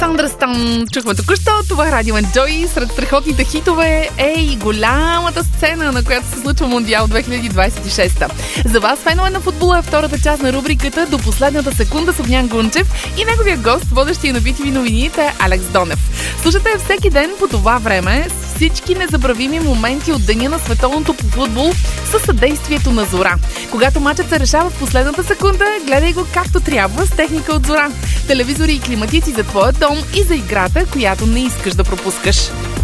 Сандра Стан чухме току-що. Това е Радио Enjoy. Сред страхотните хитове е и голямата сцена, на която се случва Мондиал 2026. За вас, фенове на футбола, е втората част на рубриката До последната секунда с Огнян Гунчев и неговия гост, водещия на BTV новините Алекс Донев. Слушате всеки ден по това време всички незабравими моменти от деня на световното по футбол със съдействието на Зора. Когато мачът се решава в последната секунда, гледай го както трябва с техника от Зора. Телевизори и климатици за твоя дом и за играта, която не искаш да пропускаш.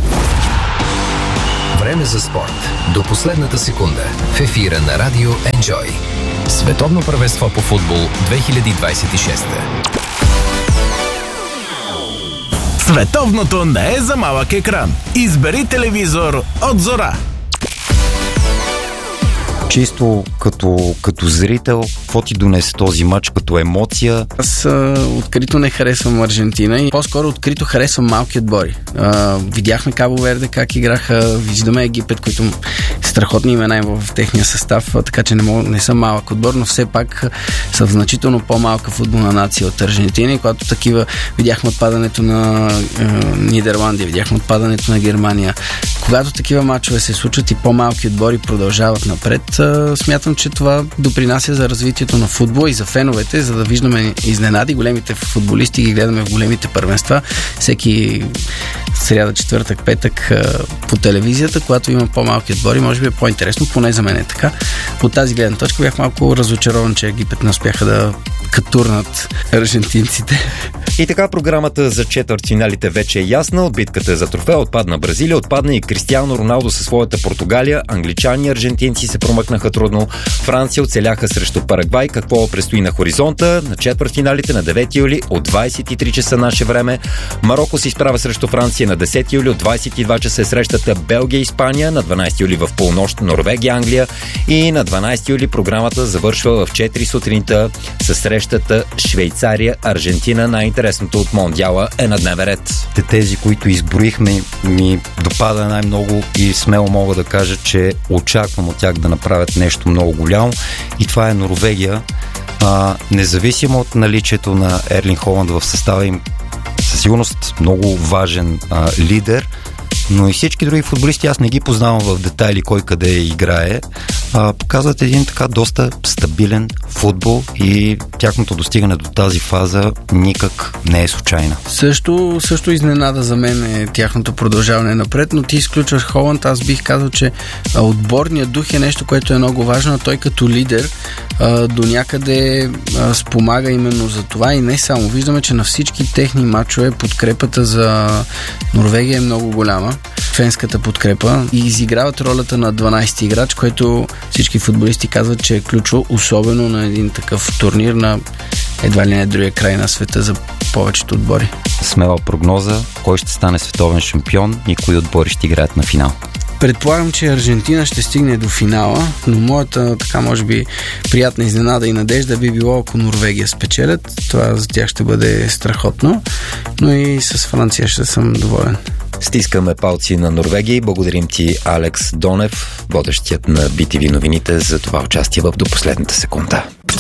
Време за спорт. До последната секунда. В ефира на Радио Enjoy. Световно първенство по футбол 2026. Световното не е за малък екран. Избери телевизор от Зора. Чисто като зрител, какво ти донесе този матч като емоция? Аз открито не харесвам Аржентина и по-скоро открито харесвам малки отбори. Видяхме Кабо Верде как играха, виждаме Египет, които страхотни имена в техния състав, така че не съм малък отбор, но все пак са в значително по-малка футболна нация от Аржентина и когато такива видяхме отпадането на Нидерландия, видяхме отпадането на Германия. Когато такива мачове се случват и по-малки отбори продължават напред, смятам, че това допринася за развитието на футбола и за феновете, за да виждаме изненади. Големите футболисти ги гледаме в големите първенства. Всеки сряда, четвъртък, петък по телевизията, когато има по-малки отбори, може би е по-интересно, поне за мен е така. От тази гледна точка бях малко разочарован, че Египет не успяха да катурнат аржентинците. И така програмата за четвъртфиналите вече е ясна. От битката за трофея отпадна Бразилия, отпадна и Кристиано Роналдо със своята Португалия. Англичани и аржентинци се промъкнаха трудно. Франция оцеляха срещу Парагвай. Какво предстои на хоризонта? На четвъртфиналите на 9 юли от 23 часа наше време. Мароко се изправя срещу Франция на 10 юли от 22 часа е срещата Белгия и Испания. На 12 юли в полунощ Норвегия, Англия. И на 12 юли програмата завършва в 4 сутринта със срещата Швейцария, Аржентина. Най-интересното от Мондиала е на дневен ред. Тези, които изброихме, ми допада най-много и смело мога да кажа, че очаквам от тях да направят нещо много голямо и това е Норвегия. Независимо от наличието на Ерлинг Холанд в състава им, със сигурност много важен лидер, но и всички други футболисти, аз не ги познавам в детайли кой къде играе, показват един така доста стабилен футбол и тяхното достигане до тази фаза никак не е случайна. Също изненада за мен е тяхното продължаване напред, но ти изключваш Холанд, аз бих казал, че отборният дух е нещо, което е много важно, а той като лидер до някъде спомага именно за това и не само. Виждаме, че на всички техни мачове подкрепата за Норвегия е много голяма. Фенската подкрепа и изиграват ролята на 12-ти играч, който всички футболисти казват, че е ключово, особено на един такъв турнир на едва ли не другия край на света за повечето отбори. Смела прогноза, кой ще стане световен шампион и кои отбори ще играят на финал? Предполагам, че Аржентина ще стигне до финала, но моята така може би приятна изненада и надежда би било, ако Норвегия спечелят. Това за тях ще бъде страхотно, но и с Франция ще съм доволен. Стискаме палци на Норвегия и благодарим ти, Алекс Донев, водещият на BTV новините, за това участие в До последната секунда.